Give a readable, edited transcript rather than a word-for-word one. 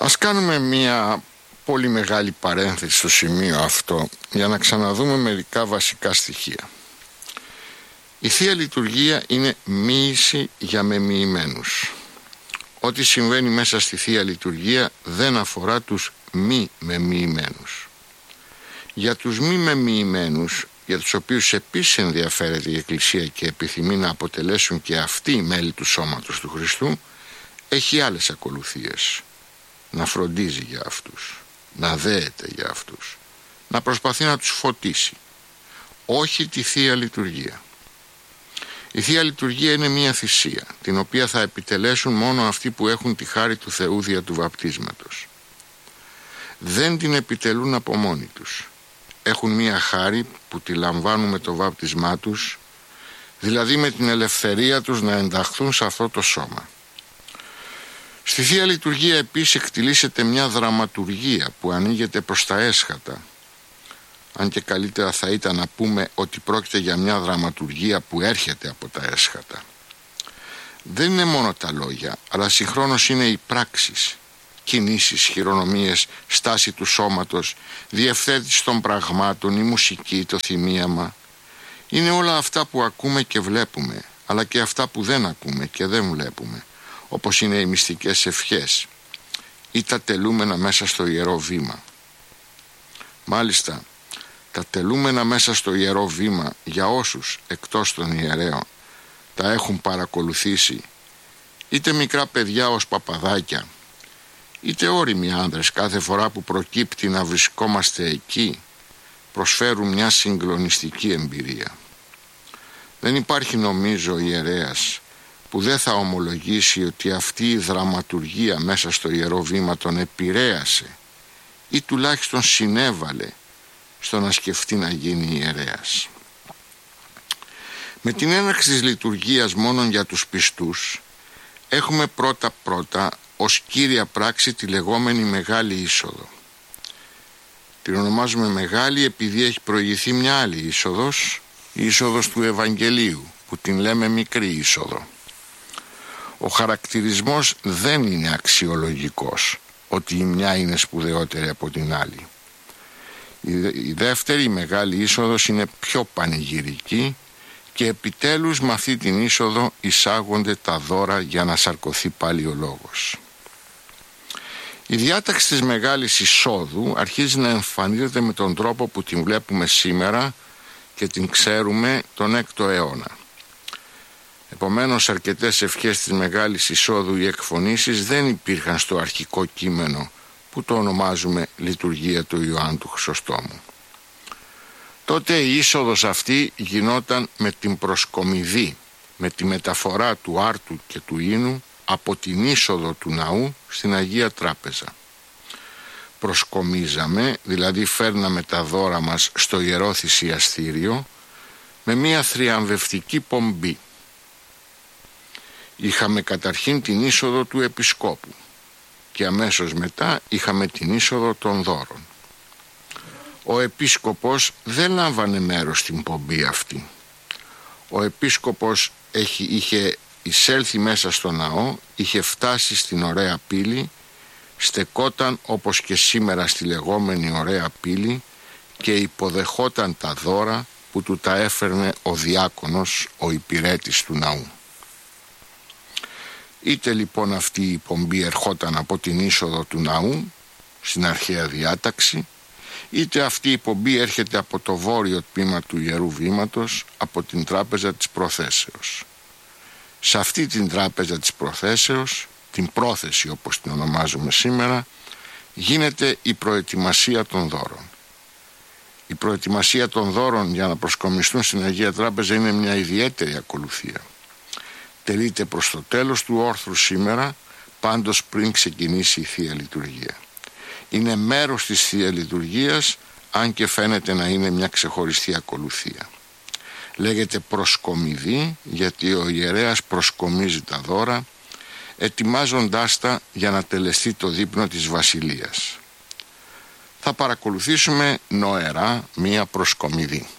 Ας κάνουμε μια πολύ μεγάλη παρένθεση στο σημείο αυτό για να ξαναδούμε μερικά βασικά στοιχεία. Η Θεία Λειτουργία είναι μοίηση για μεμοιημένους. Ό,τι συμβαίνει μέσα στη Θεία Λειτουργία δεν αφορά τους μη μεμοιημένους. Για τους μη μεμοιημένους, για τους οποίους επίσης ενδιαφέρεται η Εκκλησία και επιθυμεί να αποτελέσουν και αυτοί μέλη του σώματος του Χριστού, έχει άλλες ακολουθίες. Να φροντίζει για αυτούς, να δέεται για αυτούς, να προσπαθεί να τους φωτίσει. Όχι τη Θεία Λειτουργία. Η Θεία Λειτουργία είναι μια θυσία, την οποία θα επιτελέσουν μόνο αυτοί που έχουν τη χάρη του Θεού δια του βαπτίσματος. Δεν την επιτελούν από μόνοι τους. Έχουν μια χάρη που τη λαμβάνουν με το βάπτισμά τους, δηλαδή με την ελευθερία τους να ενταχθούν σε αυτό το σώμα. Στη Θεία Λειτουργία επίσης εκτιλήσεται μια δραματουργία που ανοίγεται προς τα έσχατα. Αν και καλύτερα θα ήταν να πούμε ότι πρόκειται για μια δραματουργία που έρχεται από τα έσχατα. Δεν είναι μόνο τα λόγια, αλλά συγχρόνως είναι οι πράξεις, κινήσεις, χειρονομίες, στάση του σώματος, διευθέτηση των πραγμάτων, η μουσική, το θυμίαμα. Είναι όλα αυτά που ακούμε και βλέπουμε, αλλά και αυτά που δεν ακούμε και δεν βλέπουμε, όπως είναι οι μυστικές ευχές ή τα τελούμενα μέσα στο Ιερό Βήμα. Μάλιστα, τα τελούμενα μέσα στο Ιερό Βήμα, για όσους εκτός των ιερέων τα έχουν παρακολουθήσει, είτε μικρά παιδιά ως παπαδάκια, είτε όριμοι άνδρες, κάθε φορά που προκύπτει να βρισκόμαστε εκεί, προσφέρουν μια συγκλονιστική εμπειρία. Δεν υπάρχει, νομίζω, ιερέας που δεν θα ομολογήσει ότι αυτή η δραματουργία μέσα στο Ιερό Βήμα τον επηρέασε ή τουλάχιστον συνέβαλε στο να σκεφτεί να γίνει ιερέας. Με την έναρξη της λειτουργίας μόνον για τους πιστούς, έχουμε πρώτα ως κύρια πράξη τη λεγόμενη Μεγάλη Είσοδο. Την ονομάζουμε μεγάλη επειδή έχει προηγηθεί μια άλλη είσοδος, η είσοδος του Ευαγγελίου, που την λέμε μικρή είσοδο. Ο χαρακτηρισμός δεν είναι αξιολογικός, ότι η μια είναι σπουδαιότερη από την άλλη. Η δεύτερη μεγάλη είσοδος είναι πιο πανηγυρική και επιτέλους με αυτή την είσοδο εισάγονται τα δώρα για να σαρκωθεί πάλι ο λόγος. Η διάταξη της Μεγάλης Εισόδου αρχίζει να εμφανίζεται με τον τρόπο που την βλέπουμε σήμερα και την ξέρουμε τον 6ο αιώνα. Επομένως, αρκετές ευχές της Μεγάλης Εισόδου ή εκφωνήσεις δεν υπήρχαν στο αρχικό κείμενο που το ονομάζουμε Λειτουργία του Ιωάννου του Χρυσοστόμου. Τότε η είσοδος αυτή γινόταν με την προσκομιδή, με τη μεταφορά του άρτου και του ίνου από την είσοδο του ναού στην Αγία Τράπεζα. Προσκομίζαμε, δηλαδή φέρναμε τα δώρα μας στο Ιερό Θυσιαστήριο με μια θριαμβευτική πομπή. Είχαμε καταρχήν την είσοδο του Επισκόπου και αμέσως μετά είχαμε την είσοδο των δώρων. Ο Επίσκοπος δεν λάμβανε μέρος στην πομπή αυτή. Ο Επίσκοπος είχε εισέλθει μέσα στο ναό, είχε φτάσει στην Ωραία Πύλη, στεκόταν όπως και σήμερα στη λεγόμενη Ωραία Πύλη και υποδεχόταν τα δώρα που του τα έφερνε ο διάκονος, ο υπηρέτης του ναού. Είτε λοιπόν αυτή η πομπή ερχόταν από την είσοδο του ναού, στην αρχαία διάταξη, είτε αυτή η πομπή έρχεται από το βόρειο τμήμα του Ιερού Βήματος, από την Τράπεζα της Προθέσεως. Σε αυτή την Τράπεζα της Προθέσεως, την πρόθεση όπως την ονομάζουμε σήμερα, γίνεται η προετοιμασία των δώρων. Η προετοιμασία των δώρων για να προσκομιστούν στην Αγία Τράπεζα είναι μια ιδιαίτερη ακολουθία. Τελείται προς το τέλος του όρθρου σήμερα, πάντως πριν ξεκινήσει η Θεία Λειτουργία. Είναι μέρος της Θεία Λειτουργίας, αν και φαίνεται να είναι μια ξεχωριστή ακολουθία. Λέγεται προσκομιδή γιατί ο ιερέας προσκομίζει τα δώρα, ετοιμάζοντάς τα για να τελεστεί το δείπνο της Βασιλείας. Θα παρακολουθήσουμε νοερά μία προσκομιδή.